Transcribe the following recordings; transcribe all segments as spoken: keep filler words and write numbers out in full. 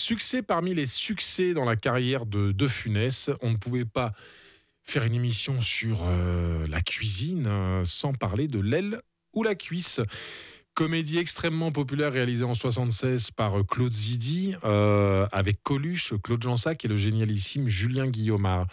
Succès parmi les succès dans la carrière de De Funès. On ne pouvait pas faire une émission sur euh, la cuisine euh, sans parler de l'aile ou la cuisse. Comédie extrêmement populaire réalisée en soixante-seize par euh, Claude Zidi, euh, avec Coluche, Claude Jansac et le génialissime Julien Guillaumard.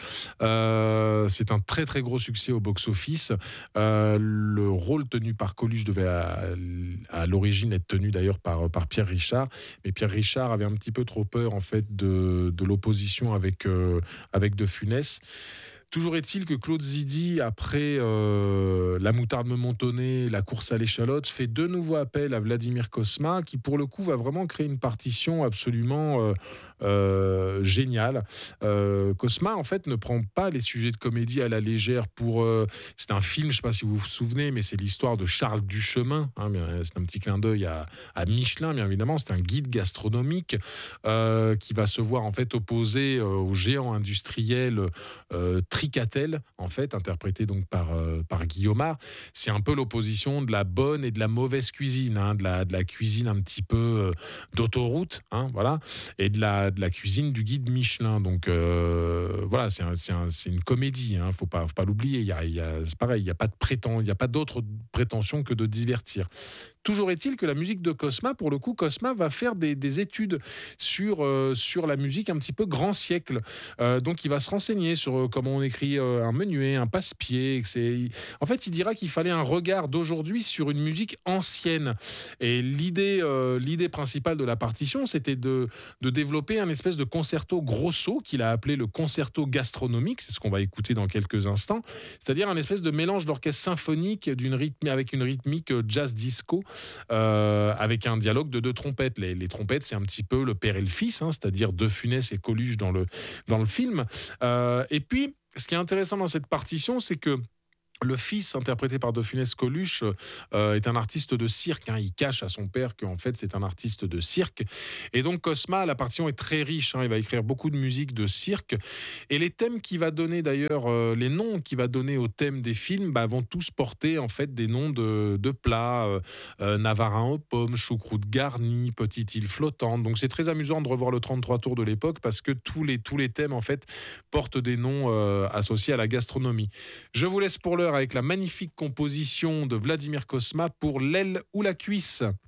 Euh, c'est un très très gros succès au box-office. Euh, le rôle tenu par Coluche devait à, à l'origine être tenu d'ailleurs par, par Pierre Richard, mais Pierre Richard avait un petit peu trop peur en fait de, de l'opposition avec, euh, avec De Funès. Toujours est-il que Claude Zidi, après euh, La moutarde me montonnait, La course à l'échalote, fait de nouveau appel à Vladimir Cosma, qui pour le coup va vraiment créer une partition absolument euh, euh, géniale. Euh, Cosma, en fait, ne prend pas les sujets de comédie à la légère. Pour, euh, c'est un film, je ne sais pas si vous vous souvenez, mais c'est l'histoire de Charles Duchemin. Hein, c'est un petit clin d'œil à, à Michelin, bien évidemment. C'est un guide gastronomique euh, qui va se voir en fait opposé euh, au géant industriel euh, Tricatel, en fait, interprété donc par, euh, par Guillaumard. C'est un peu l'opposition de la bonne et de la mauvaise cuisine, hein, de, la, de la cuisine un petit peu euh, d'autoroute, hein, voilà, et de la, de la cuisine du guide Michelin. Donc euh, voilà, c'est, un, c'est, un, c'est une comédie, hein, faut pas, faut pas l'oublier. Il y a, il y a, c'est pareil, il n'y a pas de prétend, il y a pas d'autre prétention que de divertir. Toujours est-il que la musique de Cosma, pour le coup, Cosma va faire des, des études sur, euh, sur la musique un petit peu grand siècle. Euh, donc, il va se renseigner sur euh, comment on écrit euh, un menuet, un passe-pied. Que c'est... En fait, il dira qu'il fallait un regard d'aujourd'hui sur une musique ancienne. Et l'idée, euh, l'idée principale de la partition, c'était de, de développer un espèce de concerto grosso qu'il a appelé le concerto gastronomique. C'est ce qu'on va écouter dans quelques instants. C'est-à-dire un espèce de mélange d'orchestre symphonique d'une rythme, avec une rythmique jazz disco. Euh, avec un dialogue de deux trompettes. Les, les trompettes, c'est un petit peu le père et le fils, hein, c'est-à-dire De Funès et Coluche dans le, dans le film. Euh, et puis, ce qui est intéressant dans cette partition, c'est que le fils, interprété par De Funès Coluche, euh, est un artiste de cirque. Hein. Il cache à son père qu'en fait, c'est un artiste de cirque. Et donc, Cosma, la partition est très riche. Hein. Il va écrire beaucoup de musique de cirque. Et les thèmes qu'il va donner, d'ailleurs, euh, les noms qu'il va donner aux thèmes des films, bah, vont tous porter, en fait, des noms de, de plats. Euh, euh, Navarin aux pommes, choucroute garnie, petite île flottante. Donc, c'est très amusant de revoir le trente-trois tours de l'époque parce que tous les, tous les thèmes, en fait, portent des noms euh, associés à la gastronomie. Je vous laisse pour l'heure avec la magnifique composition de Vladimir Cosma pour l'aile ou la cuisse.